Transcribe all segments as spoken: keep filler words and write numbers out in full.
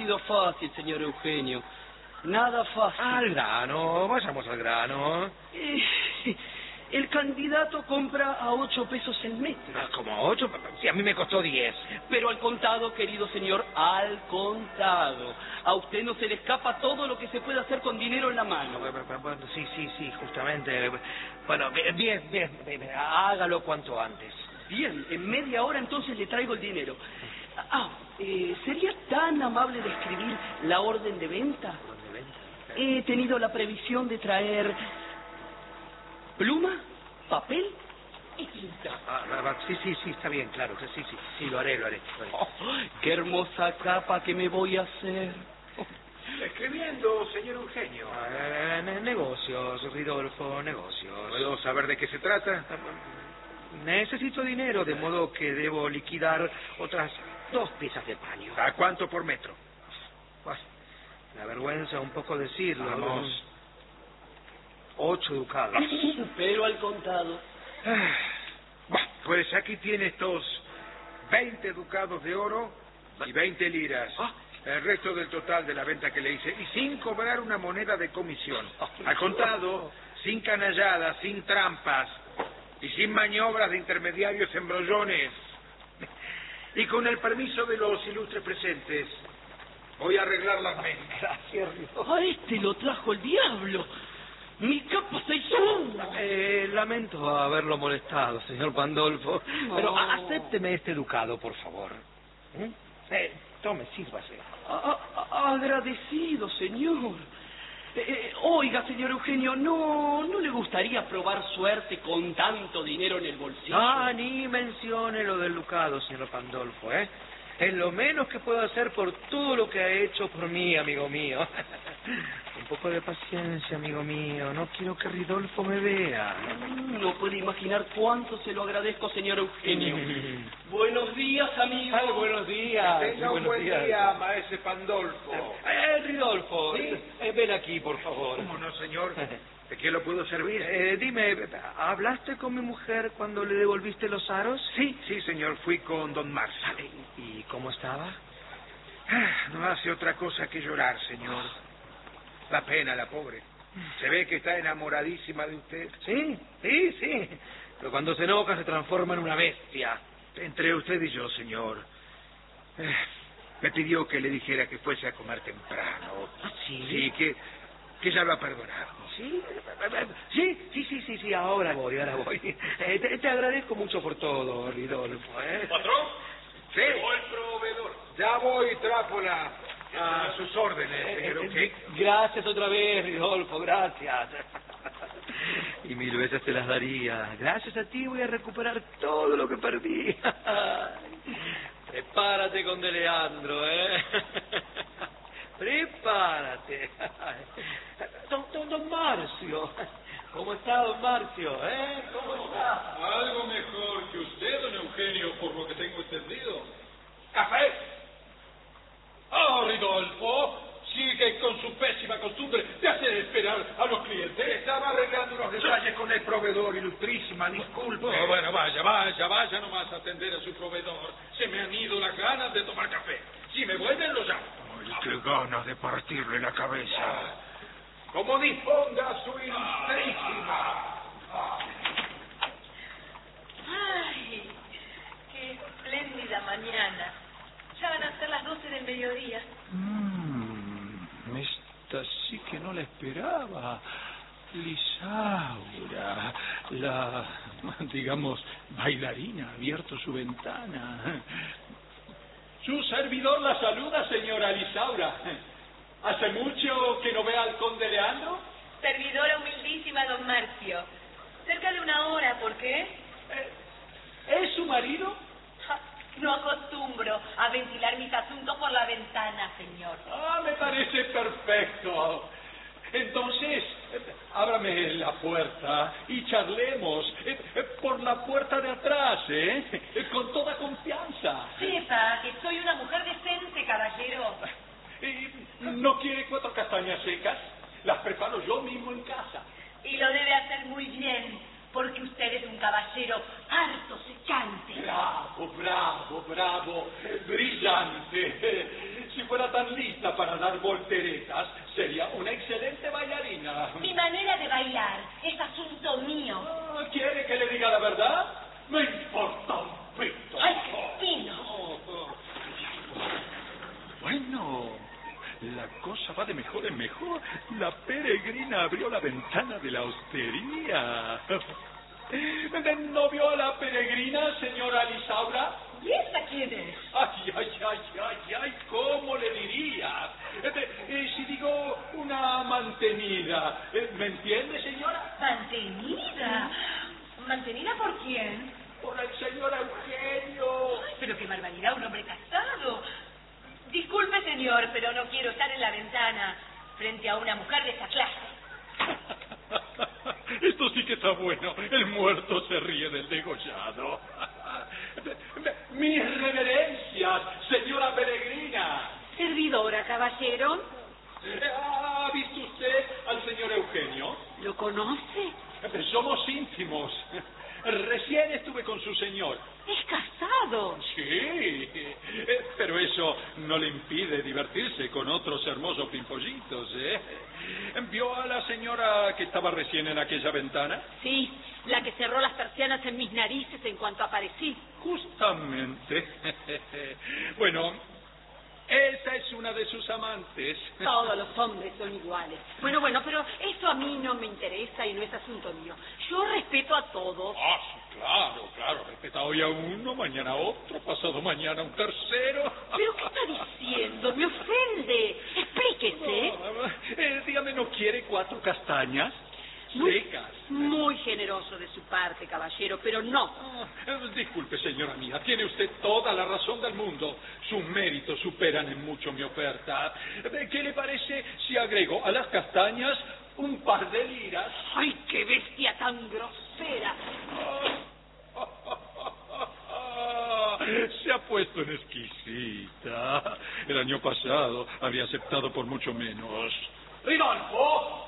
sido fácil, señor Eugenio. Nada fácil. Al grano, vayamos al grano. Eh, el candidato compra a ocho pesos el metro. Ah, ¿Como ocho? Sí, a mí me costó diez. Pero al contado, querido señor, al contado. A usted no se le escapa todo lo que se puede hacer con dinero en la mano. Bueno, sí, sí, sí, justamente. Bueno, bien, bien, bien, hágalo cuanto antes. Bien, en media hora entonces le traigo el dinero. Ah, eh, ¿sería tan amable de escribir la orden de venta? ¿Orden de venta? He tenido la previsión de traer pluma, papel y tinta. Ah, ah, sí, sí, sí, está bien, claro. Sí, sí, sí, lo haré, lo haré. Lo haré. Oh, ¡qué hermosa capa que me voy a hacer! Escribiendo, señor Eugenio. Eh, ne- negocios, Ridolfo, negocios. ¿Puedo saber de qué se trata? Necesito dinero, de modo que debo liquidar otras dos piezas de paño. ¿A cuánto por metro? Pues, me avergüenza un poco decirlo. Vamos. Ocho ducados. Pero al contado. Ah, bah, pues aquí tiene estos veinte ducados de oro y veinte liras. Ah. El resto del total de la venta que le hice. Y sin cobrar una moneda de comisión. Al contado, sin canalladas, sin trampas y sin maniobras de intermediarios embrollones. Y con el permiso de los ilustres presentes, voy a arreglar las mesas. Gracias, Ridolfo. A este lo trajo el diablo. Mi capa se hizo humo. Eh, lamento haberlo molestado, señor Pandolfo. No. Pero a- acépteme este ducado, por favor. ¿Mm? Eh, tome, sírvase. A- a- agradecido, señor. Eh, eh, oiga, señor Eugenio, ¿no, ¿no le gustaría probar suerte con tanto dinero en el bolsillo? Ah, ni mencione lo del ducado, señor Pandolfo, ¿eh? Es lo menos que puedo hacer por todo lo que ha hecho por mí, amigo mío. Un poco de paciencia, amigo mío. No quiero que Ridolfo me vea. No puede imaginar cuánto se lo agradezco, señor Eugenio. Mm. Buenos días, amigo. Ay, buenos días. Tenga un buenos buen días. día, maese Pandolfo. Eh, Ridolfo, Sí. eh, ven aquí, por favor. ¿Cómo no, señor? ¿De qué lo puedo servir? Eh, dime, ¿hablaste con mi mujer cuando le devolviste los aros? Sí, sí, señor. Fui con don Marcio. ¿Y cómo estaba? Ah, no hace otra cosa que llorar, señor. Da pena la pobre. Se ve que está enamoradísima de usted. Sí, sí, sí. Pero cuando se enoja se transforma en una bestia. Entre usted y yo, señor. Eh, me pidió que le dijera que fuese a comer temprano. ¿Ah, sí? Sí, que, que ya lo ha perdonado. ¿Sí? Sí, sí, sí, sí, sí, ahora voy, ahora voy. Eh, te, te agradezco mucho por todo, Ridolfo, ¿eh? ¿Patrón? Sí. Llegó el proveedor. Ya voy, Trápola. A sus órdenes, Eh, señor eh, Eugenio. Gracias otra vez, Ridolfo, gracias. Y mil veces te las daría. Gracias a ti voy a recuperar todo lo que perdí. Prepárate con De Leandro, ¿eh? Prepárate. Don, don, don Marcio. ¿Cómo está, don Marcio? ¿Eh? ¿Cómo está? Algo mejor que usted, don Eugenio, por lo que tengo entendido. ¡Café! Ah, Ridolfo, sigue con su pésima costumbre de hacer esperar a los clientes. Estaba arreglando unos detalles con el proveedor, ilustrísima, disculpe. No, bueno, vaya, vaya, vaya nomás a atender a su proveedor. Se me han ido las ganas de tomar café. Si me vuelven, lo llamo. Ay, qué ganas de partirle la cabeza. Como disponga su ilustrísima. ¡Ay! ¡Qué espléndida mañana! Ya van a ser las doce del mediodía. Mmm, esta sí que no la esperaba. Lisaura, la, digamos, bailarina, ha abierto su ventana. Su servidor la saluda, señora Lisaura. ¿Hace mucho que no ve al conde Leandro? Servidora humildísima, don Marcio. Cerca de una hora, ¿por qué? Eh, ¿Es su marido? Ja, no acostumbro a ventilar mis asuntos por la ventana, señor. Ah, me parece perfecto. Entonces, eh, ábrame la puerta y charlemos eh, eh, por la puerta de atrás, ¿eh? Eh, Con toda confianza. Sepa que soy una mujer decente, caballero. Eh, ¿No quiere cuatro castañas secas? Las preparo yo mismo en casa. Y lo debe hacer muy bien, porque usted es un caballero harto secante. Bravo, bravo, bravo, brillante. si fuera tan lista para dar volteretas, sería una excelente bailarina. Mi manera de bailar es asunto mío. Ah, ¿quiere que le diga la verdad? Me importa un pito. ¡Ay, Cristino! Bueno, la cosa va de mejor en mejor. La peregrina abrió la ventana de la hostería. ¿No vio a la peregrina, señora Lisaura? ¿Y esta quién es? Ay, ay, ay, ay, ay, ¿cómo le diría? Eh, eh, si digo una mantenida, eh, ¿me entiende, señora? ¿Mantenida? ¿Mantenida por quién? Por el señor Eugenio. Ay, pero qué barbaridad, un hombre casado. Disculpe, señor, pero no quiero estar en la ventana frente a una mujer de esa clase. Esto sí que está bueno. El muerto se ríe del degollado. Mis reverencias, señora peregrina. Servidora, caballero. ¿Ha visto usted al señor Eugenio? ¿Lo conoce? Somos íntimos. Recién estuve con su señor. Es casado. Sí, eh, pero eso no le impide divertirse con otros hermosos pimpollitos, ¿eh? ¿Vio a la señora que estaba recién en aquella ventana? Sí, la que cerró las persianas en mis narices en cuanto aparecí. Justamente. Bueno, esa es una de sus amantes. Todos los hombres son iguales. Bueno, bueno, pero eso a mí no me interesa y no es asunto mío. Yo respeto a todos. Ah, sí, claro, claro. Respeta hoy a uno, mañana a otro, pasado mañana a un tercero. ¿Pero qué está diciendo? Me ofende. Explíquese. No, eh, dígame, ¿no quiere cuatro castañas? Muy, Secas. muy generoso de su parte, caballero, pero no. Ah, eh, disculpe, señora mía, tiene usted toda la razón del mundo. Sus méritos superan en mucho mi oferta. Eh, ¿Qué le parece si agrego a las castañas un par de liras? ¡Ay, qué bestia tan grosera! Se ha puesto en exquisita. El año pasado habría aceptado por mucho menos. ¡Ridolfo!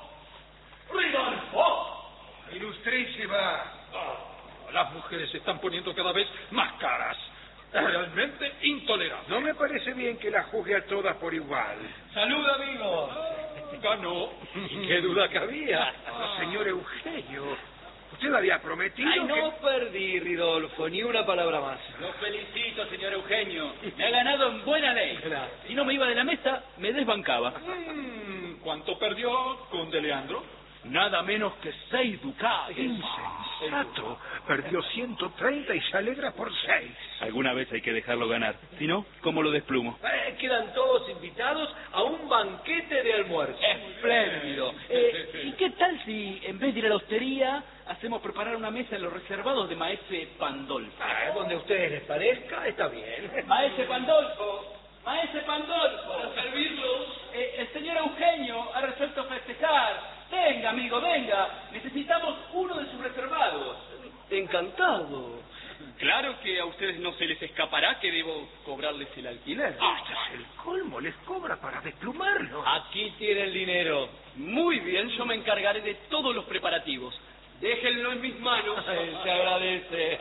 ¡Ridolfo! Ilustrísima. Ah, las mujeres se están poniendo cada vez más caras. Realmente intolerable. No me parece bien que las juzgue a todas por igual. ¡Salud, amigos! Ganó. ¿Qué duda cabía? Ah, señor Eugenio, usted había prometido Ay, que... no perdí, Ridolfo, ni una palabra más. Lo felicito, señor Eugenio. Me ha ganado en buena ley. Gracias. Si no me iba de la mesa, me desbancaba. Mm, ¿Cuánto perdió, conde Leandro? Nada menos que seis ducados. Insensato. Perdió ciento treinta y se alegra por seis. Alguna vez hay que dejarlo ganar. Si no, ¿cómo lo desplumo? Eh, quedan todos invitados a un banquete de almuerzo. Espléndido. Eh, ¿Y qué tal si, en vez de ir a la hostería, hacemos preparar una mesa en los reservados de Maese Pandolfo? Ah, donde a ustedes les parezca, está bien. Maese Pandolfo, Maese Pandolfo, para servirlo. Eh, el señor Eugenio ha resuelto festejar. Venga, amigo, venga. Necesitamos uno de sus reservados. Encantado. Claro que a ustedes no se les escapará que debo cobrarles el alquiler. Ah, es el colmo, les cobra para desplumarlo. Aquí tiene el dinero. Muy bien, yo me encargaré de todos los preparativos. Déjenlo en mis manos. Ay, se agradece.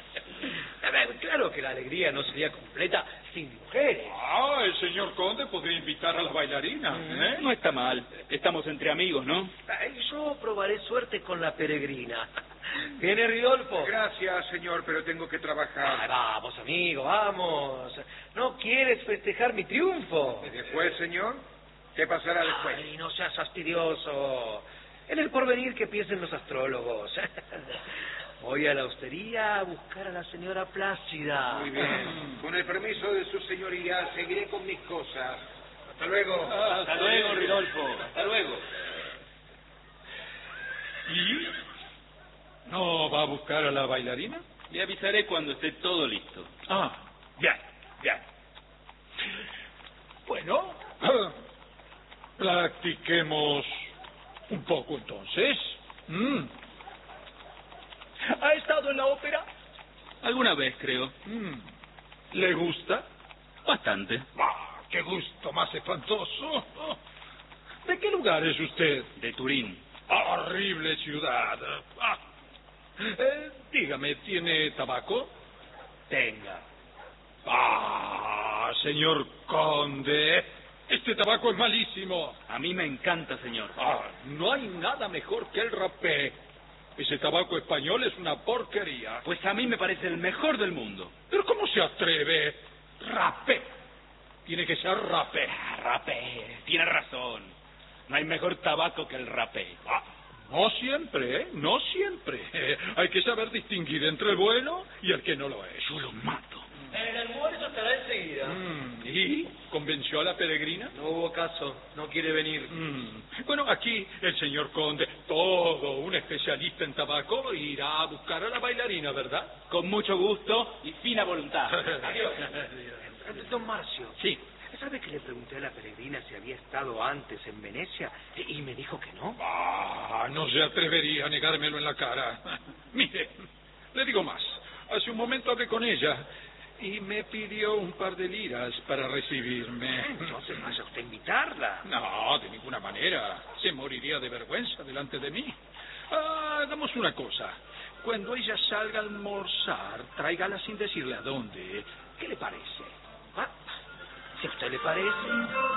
A ver, claro que la alegría no sería completa sin mujeres. Ah, el señor conde podría invitar a las bailarinas, ¿eh? No está mal. Estamos entre amigos, ¿no? Ay, yo probaré suerte con la peregrina. ¿Viene Ridolfo? Gracias, señor, pero tengo que Ay, trabajar. vamos, amigo, vamos. ¿No quieres festejar mi triunfo? ¿Y después, señor? ¿Qué pasará después? Ay, no seas fastidioso. En el porvenir que piensen los astrólogos. Voy a la hostería a buscar a la señora Plácida. Muy bien. Con el permiso de su señoría, seguiré con mis cosas. Hasta luego. Hasta luego, Ridolfo. Hasta luego. ¿Y? ¿No va a buscar a la bailarina? Le avisaré cuando esté todo listo. Ah, bien, bien. Bueno, practiquemos un poco entonces. Mm. ¿Ha estado en la ópera? Alguna vez, creo. Mm. ¿Le gusta? Bastante. ¡Ah, qué gusto más espantoso! ¿De qué lugar es usted? De Turín. Horrible ciudad. Ah. Eh, dígame, ¿tiene tabaco? Tenga. Ah, Ah, señor conde, este tabaco es malísimo. A mí me encanta, señor. Ah, no hay nada mejor que el rapé. Ese tabaco español es una porquería. Pues a mí me parece el mejor del mundo. ¿Pero cómo se atreve? Rapé. Tiene que ser rapé. Ah, rapé, tiene razón. No hay mejor tabaco que el rapé. Ah, no siempre, ¿eh? No siempre. Eh, hay que saber distinguir entre el bueno y el que no lo es. Yo lo mato. El almuerzo estará enseguida. Mm, ¿Y? ¿Convenció a la peregrina? No hubo caso, no quiere venir. Mm. Bueno, aquí el señor conde, todo un especialista en tabaco, irá a buscar a la bailarina, ¿verdad? Con mucho gusto y fina voluntad. Adiós. Don Marcio. Sí. ¿Sabe que le pregunté a la peregrina si había estado antes en Venecia? Y me dijo que no. Ah, no se atrevería a negármelo en la cara. Mire, le digo más. Hace un momento hablé con ella y me pidió un par de liras para recibirme. Entonces vaya usted a invitarla. No, de ninguna manera. Se moriría de vergüenza delante de mí. Ah, hagamos una cosa. Cuando ella salga a almorzar, tráigala sin decirle a dónde. ¿Qué le parece? Ah, si a usted le parece.